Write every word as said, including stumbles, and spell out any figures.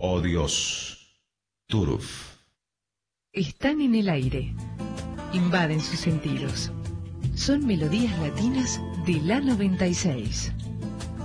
Oh Dios, Turuf. Están en el aire, invaden sus sentidos. Son melodías latinas de la noventa y seis.